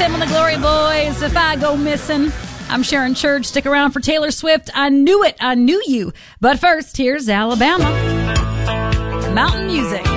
Tim and the Glory Boys. If I Go Missing. I'm Sharon Church. Stick around for Taylor Swift. I knew it. I knew you. But first, here's Alabama. Mountain Music.